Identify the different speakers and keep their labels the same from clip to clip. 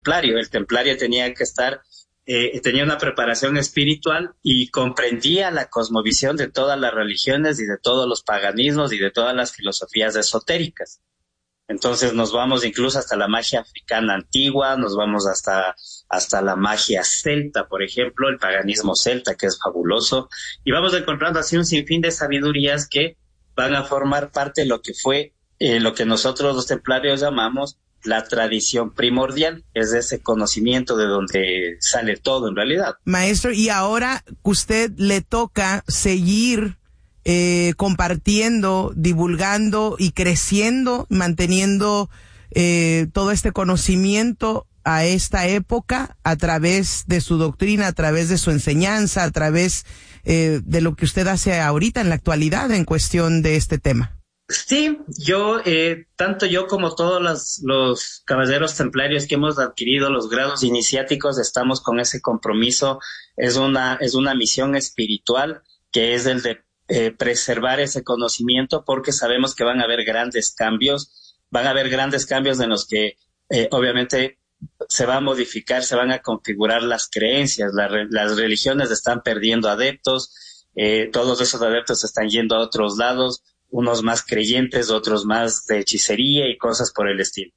Speaker 1: templario. El templario tenía que estar, tenía una preparación espiritual y comprendía la cosmovisión de todas las religiones y de todos los paganismos y de todas las filosofías esotéricas. Entonces nos vamos incluso hasta la magia africana antigua, nos vamos hasta la magia celta, por ejemplo, el paganismo celta, que es fabuloso, y vamos encontrando así un sinfín de sabidurías que van a formar parte de lo que fue lo que nosotros los templarios llamamos la tradición primordial, es ese conocimiento de donde sale todo en realidad.
Speaker 2: Maestro, y ahora usted le toca seguir compartiendo, divulgando y creciendo, manteniendo todo este conocimiento a esta época a través de su doctrina, a través de su enseñanza, a través de lo que usted hace ahorita en la actualidad en cuestión de este tema.
Speaker 1: Sí, tanto yo como todos los caballeros templarios que hemos adquirido los grados iniciáticos estamos con ese compromiso. Es una misión espiritual que es el de preservar ese conocimiento, porque sabemos que van a haber grandes cambios en los que obviamente se va a modificar, se van a configurar las creencias, las religiones están perdiendo adeptos, todos esos adeptos están yendo a otros lados, unos más creyentes, otros más de hechicería y cosas por el estilo.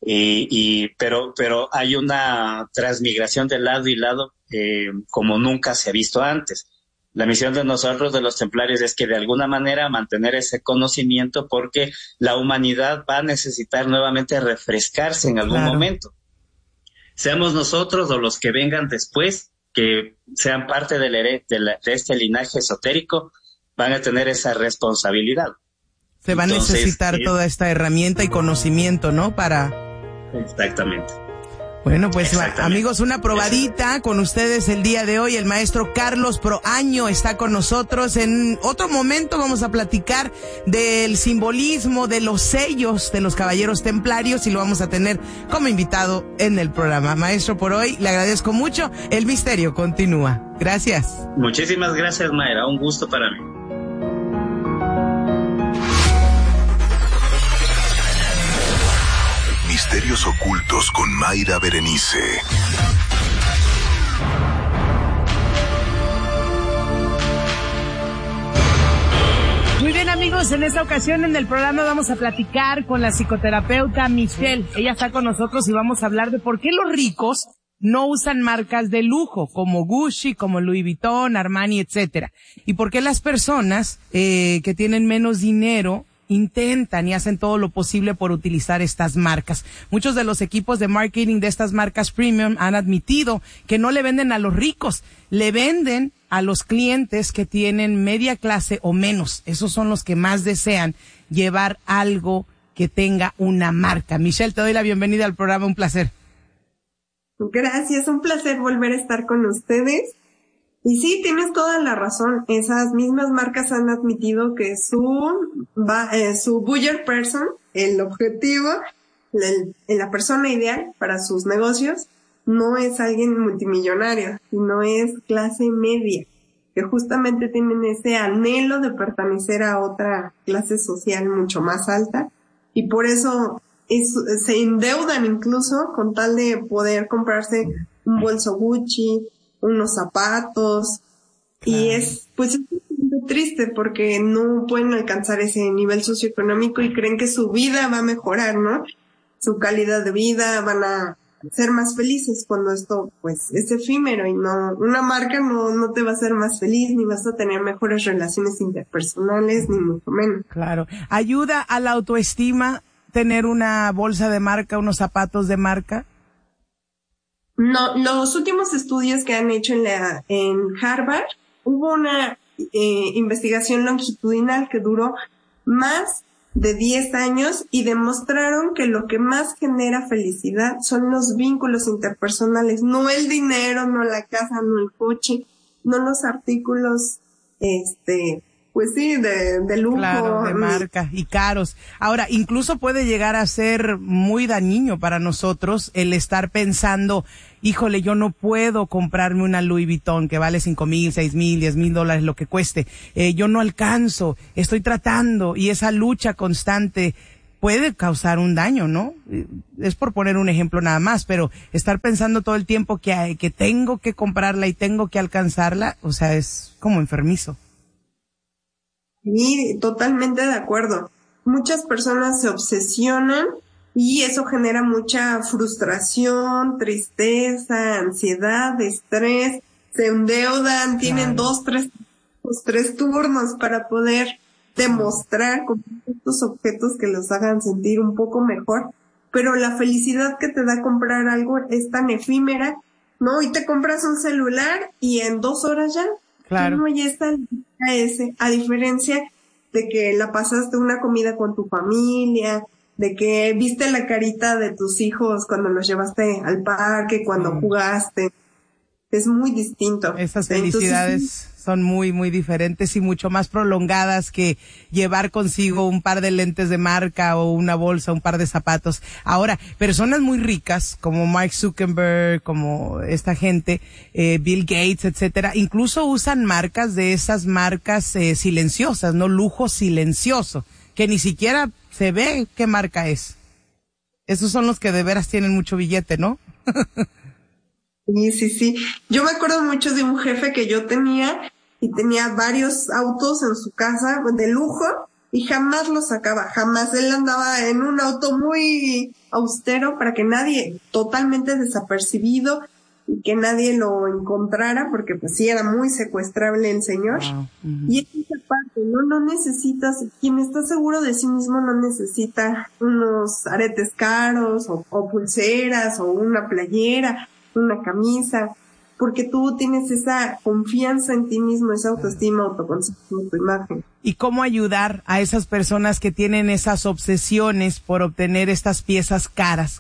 Speaker 1: Pero hay una transmigración de lado y lado como nunca se ha visto antes. La misión de nosotros, de los templarios, es que de alguna manera mantener ese conocimiento, porque la humanidad va a necesitar nuevamente refrescarse en algún momento. Seamos nosotros o los que vengan después, que sean parte de este linaje esotérico, van a tener esa responsabilidad.
Speaker 2: Se va a necesitar toda esta herramienta y conocimiento, ¿no?
Speaker 1: Exactamente.
Speaker 2: Bueno, pues amigos, una probadita con ustedes el día de hoy. El maestro Carlos Proaño está con nosotros. En otro momento vamos a platicar del simbolismo de los sellos de los caballeros templarios y lo vamos a tener como invitado en el programa. Maestro, por hoy le agradezco mucho. El misterio continúa. Gracias.
Speaker 1: Muchísimas gracias, Mayra. Un gusto para mí.
Speaker 3: Misterios ocultos con Mayra Berenice.
Speaker 4: Muy bien, amigos, en esta ocasión en el programa vamos a platicar con la psicoterapeuta Michelle. Ella está con nosotros y vamos a hablar de por qué los ricos no usan marcas de lujo como Gucci, como Louis Vuitton, Armani, etcétera. Y por qué las personas que tienen menos dinero intentan y hacen todo lo posible por utilizar estas marcas. Muchos de los equipos de marketing de estas marcas premium han admitido que no le venden a los ricos, le venden a los clientes que tienen media clase o menos. Esos son los que más desean llevar algo que tenga una marca. Michelle, te doy la bienvenida al programa, un placer.
Speaker 5: Gracias, un placer volver a estar con ustedes. Y sí, tienes toda la razón. Esas mismas marcas han admitido que su buyer person, el objetivo, la persona ideal para sus negocios, no es alguien multimillonario, sino es clase media, que justamente tienen ese anhelo de pertenecer a otra clase social mucho más alta, y por eso se endeudan incluso con tal de poder comprarse un bolso Gucci, unos zapatos, y es muy triste porque no pueden alcanzar ese nivel socioeconómico y creen que su vida va a mejorar, ¿no? Su calidad de vida, van a ser más felices, cuando esto pues es efímero, y no, una marca no te va a hacer más feliz, ni vas a tener mejores relaciones interpersonales, ni mucho menos.
Speaker 2: Claro. ¿Ayuda a la autoestima tener una bolsa de marca, unos zapatos de marca?
Speaker 5: No, los últimos estudios que han hecho en Harvard, hubo una investigación longitudinal que duró más de 10 años y demostraron que lo que más genera felicidad son los vínculos interpersonales, no el dinero, no la casa, no el coche, no los artículos, pues sí, de lujo.
Speaker 2: Claro, de marca y caros. Ahora, incluso puede llegar a ser muy dañino para nosotros el estar pensando, híjole, yo no puedo comprarme una Louis Vuitton que vale $5,000, $6,000, $10,000, lo que cueste. Yo no alcanzo, estoy tratando, y esa lucha constante puede causar un daño, ¿no? Es por poner un ejemplo nada más, pero estar pensando todo el tiempo que tengo que comprarla y tengo que alcanzarla, o sea, es como enfermizo.
Speaker 5: Sí, totalmente de acuerdo. Muchas personas se obsesionan y eso genera mucha frustración, tristeza, ansiedad, estrés, se endeudan, tienen 2, 3 turnos para poder demostrar con estos objetos que los hagan sentir un poco mejor, pero la felicidad que te da comprar algo es tan efímera, ¿no? Y te compras un celular y en 2 horas ya,
Speaker 2: claro,
Speaker 5: no, ya está a diferencia de que la pasaste una comida con tu familia, de que viste la carita de tus hijos cuando los llevaste al parque, cuando jugaste. Es muy distinto.
Speaker 2: Esas felicidades son muy, muy diferentes y mucho más prolongadas que llevar consigo un par de lentes de marca o una bolsa, un par de zapatos. Ahora, personas muy ricas como Mark Zuckerberg, como esta gente, Bill Gates, etcétera, incluso usan marcas de esas marcas silenciosas, ¿no? Lujo silencioso, que ni siquiera se ve qué marca es. Esos son los que de veras tienen mucho billete, ¿no?
Speaker 5: Sí. Yo me acuerdo mucho de un jefe que yo tenía y tenía varios autos en su casa de lujo y jamás los sacaba, jamás. Él andaba en un auto muy austero para que nadie, totalmente desapercibido, y que nadie lo encontrara porque pues sí era muy secuestrable el señor.
Speaker 2: Wow. Uh-huh.
Speaker 5: Y es esa parte, no necesitas, quien está seguro de sí mismo no necesita unos aretes caros o pulseras o una playera, una camisa, porque tú tienes esa confianza en ti mismo, esa autoestima, autoconcepto de tu imagen.
Speaker 2: ¿Y cómo ayudar a esas personas que tienen esas obsesiones por obtener estas piezas caras?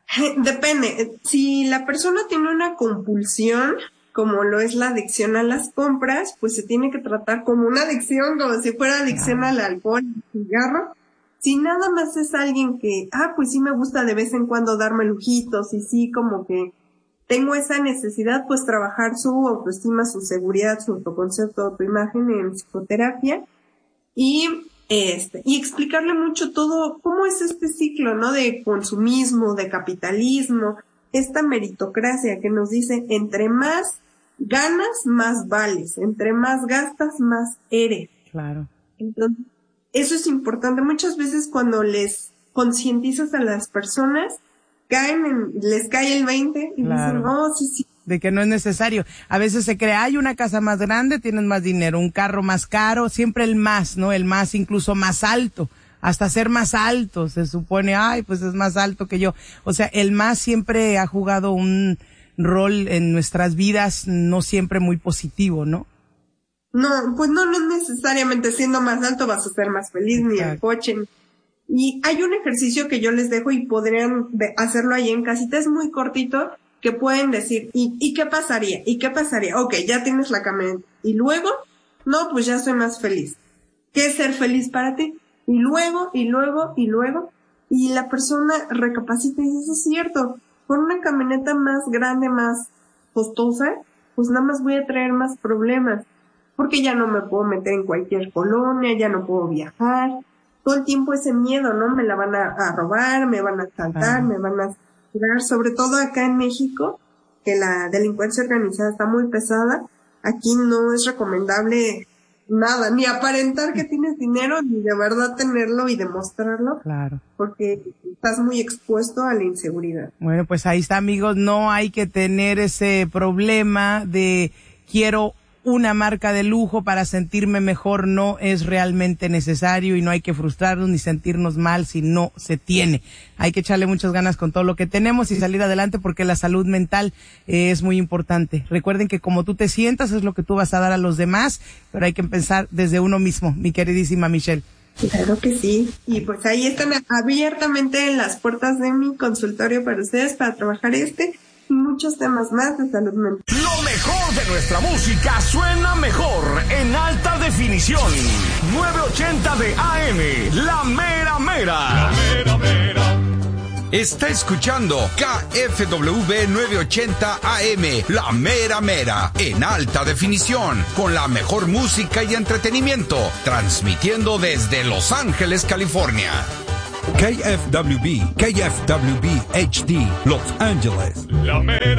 Speaker 5: Depende. Si la persona tiene una compulsión, como lo es la adicción a las compras, pues se tiene que tratar como una adicción, como si fuera adicción al alcohol, al cigarro. Si nada más es alguien que, pues sí me gusta de vez en cuando darme lujitos y sí como que tengo esa necesidad, pues trabajar su autoestima, su seguridad, su autoconcepto, autoimagen en psicoterapia y explicarle mucho todo, cómo es este ciclo, ¿no? De consumismo, de capitalismo, esta meritocracia que nos dice, entre más ganas, más vales, entre más gastas, más eres.
Speaker 2: Claro.
Speaker 5: Entonces, eso es importante. Muchas veces cuando les concientizas a las personas, les cae el 20 y
Speaker 2: claro.
Speaker 5: Dicen, sí.
Speaker 2: De que no es necesario. A veces se cree, hay una casa más grande, tienes más dinero, un carro más caro, siempre el más, ¿no? El más incluso más alto, hasta ser más alto, se supone, pues es más alto que yo. O sea, el más siempre ha jugado un rol en nuestras vidas, no siempre muy positivo, ¿no?
Speaker 5: No, pues no necesariamente siendo más alto vas a ser más feliz, ni el coche. Y hay un ejercicio que yo les dejo y podrían hacerlo ahí en casita, es muy cortito, que pueden decir, ¿y qué pasaría? ¿Y qué pasaría? Ok, ya tienes la camioneta. ¿Y luego? No, pues ya soy más feliz. ¿Qué es ser feliz para ti? Y luego, y la persona recapacita y dice, eso es cierto, con una camioneta más grande, más costosa, pues nada más voy a traer más problemas, porque ya no me puedo meter en cualquier colonia, ya no puedo viajar, todo el tiempo ese miedo, ¿no? Me la van a robar, me van a asaltar, me van a tirar, sobre todo acá en México, que la delincuencia organizada está muy pesada. Aquí no es recomendable nada, ni aparentar que tienes dinero, ni de verdad tenerlo y demostrarlo.
Speaker 2: Claro.
Speaker 5: Porque estás muy expuesto a la inseguridad.
Speaker 2: Bueno, pues ahí está, amigos, no hay que tener ese problema de quiero una marca de lujo para sentirme mejor, no es realmente necesario y no hay que frustrarnos ni sentirnos mal si no se tiene. Hay que echarle muchas ganas con todo lo que tenemos y salir adelante porque la salud mental es muy importante. Recuerden que como tú te sientas es lo que tú vas a dar a los demás, pero hay que empezar desde uno mismo, mi queridísima Michelle.
Speaker 5: Claro que sí. Y pues ahí están abiertamente las puertas de mi consultorio para ustedes para trabajar y muchos temas más de salud mental.
Speaker 6: Lo mejor de nuestra música suena mejor en alta definición. 980 de AM, La Mera Mera. La Mera Mera. Está escuchando KFWB 980 AM, La Mera Mera, en alta definición, con la mejor música y entretenimiento, transmitiendo desde Los Ángeles, California.
Speaker 7: KFWB HD, Los Ángeles.
Speaker 6: La mera